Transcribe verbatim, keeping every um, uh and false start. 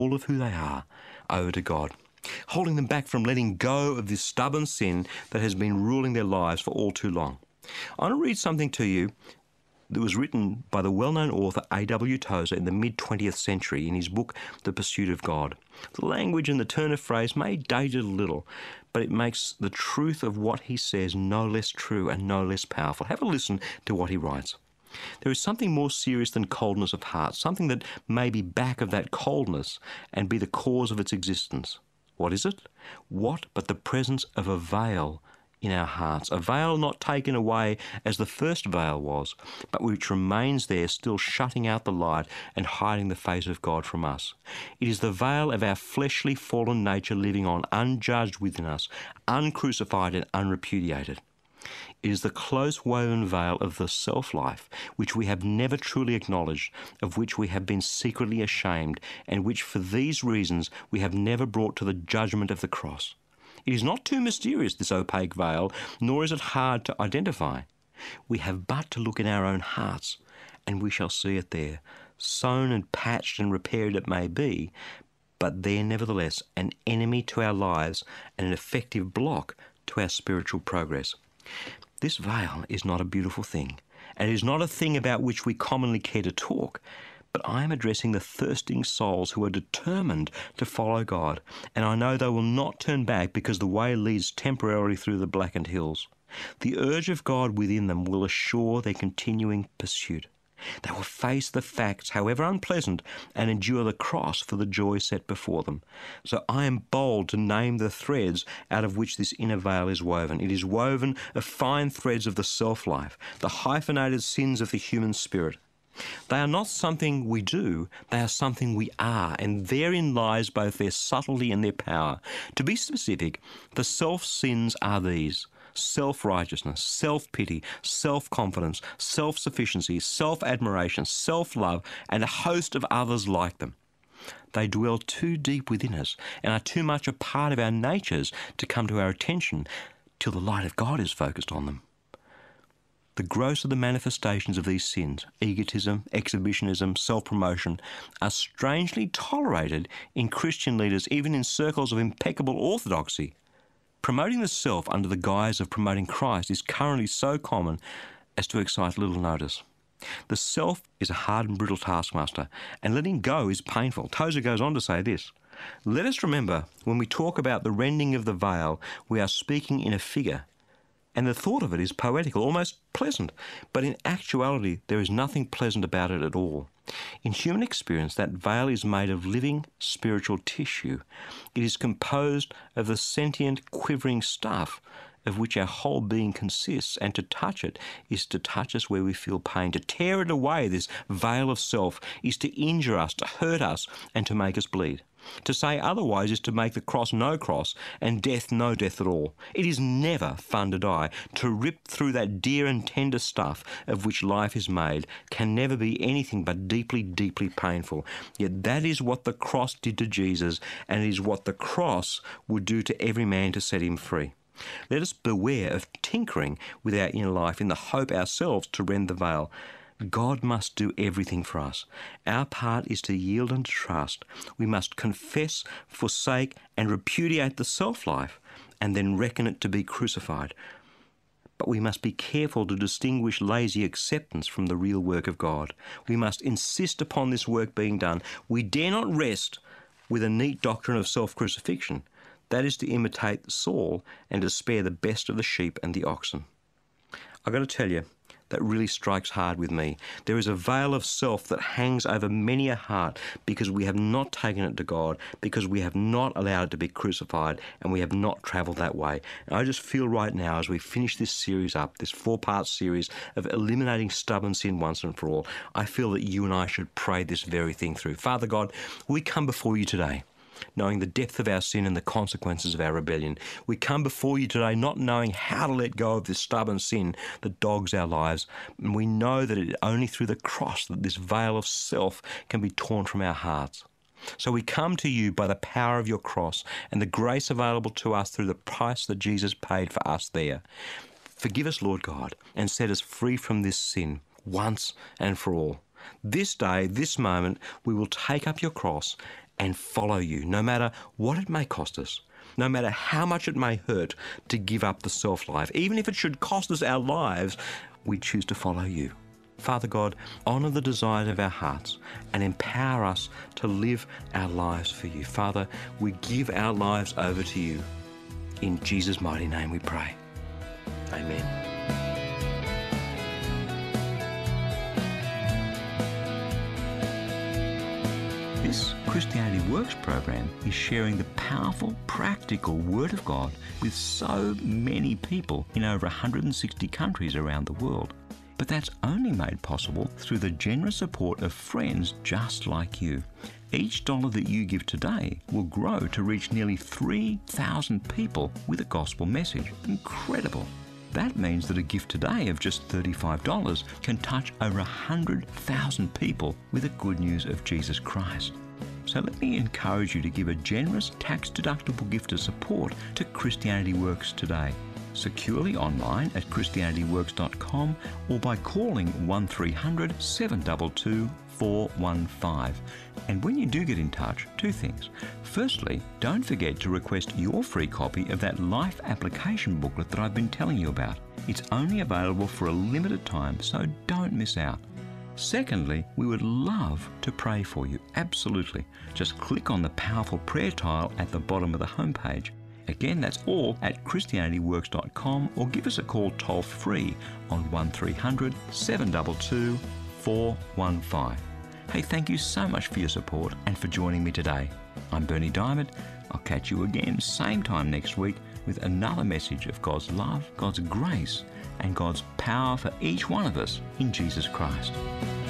all of who they are over to God, holding them back from letting go of this stubborn sin that has been ruling their lives for all too long. I want to read something to you that was written by the well-known author A W Tozer in the mid-twentieth century in his book The Pursuit of God. The language and the turn of phrase may date it a little, but it makes the truth of what he says no less true and no less powerful. Have a listen to what he writes. There is something more serious than coldness of heart, something that may be back of that coldness and be the cause of its existence. What is it? What but the presence of a veil in our hearts, a veil not taken away as the first veil was, but which remains there still shutting out the light and hiding the face of God from us. It is the veil of our fleshly fallen nature living on unjudged within us, uncrucified and unrepudiated. It is the close woven veil of the self-life, which we have never truly acknowledged, of which we have been secretly ashamed, and which for these reasons we have never brought to the judgment of the cross. It is not too mysterious, this opaque veil, nor is it hard to identify. We have but to look in our own hearts, and we shall see it there, sewn and patched and repaired it may be, but there nevertheless an enemy to our lives and an effective block to our spiritual progress. This veil is not a beautiful thing, and it is not a thing about which we commonly care to talk, but I am addressing the thirsting souls who are determined to follow God, and I know they will not turn back because the way leads temporarily through the blackened hills. The urge of God within them will assure their continuing pursuit. They will face the facts, however unpleasant, and endure the cross for the joy set before them. So I am bold to name the threads out of which this inner veil is woven. It is woven of fine threads of the self-life, the hyphenated sins of the human spirit. They are not something we do, they are something we are, and therein lies both their subtlety and their power. To be specific, the self-sins are these: self-righteousness, self-pity, self-confidence, self-sufficiency, self-admiration, self-love, and a host of others like them. They dwell too deep within us and are too much a part of our natures to come to our attention till the light of God is focused on them. The grosser the manifestations of these sins, egotism, exhibitionism, self-promotion, are strangely tolerated in Christian leaders, even in circles of impeccable orthodoxy. Promoting the self under the guise of promoting Christ is currently so common as to excite little notice. The self is a hard and brutal taskmaster, and letting go is painful. Tozer goes on to say this: let us remember, when we talk about the rending of the veil, we are speaking in a figure, and the thought of it is poetical, almost pleasant, but in actuality there is nothing pleasant about it at all. In human experience, that veil is made of living spiritual tissue. It is composed of the sentient, quivering stuff of which our whole being consists, and to touch it is to touch us where we feel pain. To tear it away, this veil of self, is to injure us, to hurt us, and to make us bleed. To say otherwise is to make the cross no cross and death no death at all. It is never fun to die. To rip through that dear and tender stuff of which life is made can never be anything but deeply, deeply painful. Yet that is what the cross did to Jesus, and it is what the cross would do to every man to set him free. Let us beware of tinkering with our inner life in the hope ourselves to rend the veil. God must do everything for us. Our part is to yield and to trust. We must confess, forsake, and repudiate the self-life, and then reckon it to be crucified. But we must be careful to distinguish lazy acceptance from the real work of God. We must insist upon this work being done. We dare not rest with a neat doctrine of self-crucifixion. That is to imitate Saul and to spare the best of the sheep and the oxen. I've got to tell you, that really strikes hard with me. There is a veil of self that hangs over many a heart because we have not taken it to God, because we have not allowed it to be crucified, and we have not travelled that way. And I just feel right now, as we finish this series up, this four-part series of eliminating stubborn sin once and for all, I feel that you and I should pray this very thing through. Father God, we come before you today, knowing the depth of our sin and the consequences of our rebellion. We come before you today not knowing how to let go of this stubborn sin that dogs our lives. And we know that it is only through the cross that this veil of self can be torn from our hearts. So we come to you by the power of your cross and the grace available to us through the price that Jesus paid for us there. Forgive us, Lord God, and set us free from this sin once and for all. This day, this moment, we will take up your cross and follow you, no matter what it may cost us, no matter how much it may hurt to give up the self-life. Even if it should cost us our lives, we choose to follow you. Father God, honour the desires of our hearts and empower us to live our lives for you. Father, we give our lives over to you. In Jesus' mighty name we pray. Amen. This Christianity Works program is sharing the powerful, practical Word of God with so many people in over one hundred sixty countries around the world. But that's only made possible through the generous support of friends just like you. Each dollar that you give today will grow to reach nearly three thousand people with a gospel message. Incredible! That means that a gift today of just thirty-five dollars can touch over one hundred thousand people with the good news of Jesus Christ. So let me encourage you to give a generous tax-deductible gift of support to Christianity Works today. Securely online at christianity works dot com or by calling one three hundred, seven two two, four one five. And when you do get in touch, two things. Firstly, don't forget to request your free copy of that life application booklet that I've been telling you about. It's only available for a limited time, so don't miss out. Secondly, we would love to pray for you. Absolutely. Just click on the powerful prayer tile at the bottom of the homepage. Again, that's all at christianity works dot com or give us a call toll free on one three hundred, seven two two, four one five. Hey, thank you so much for your support and for joining me today. I'm Berni Dymet. I'll catch you again same time next week with another message of God's love, God's grace, and God's power for each one of us in Jesus Christ.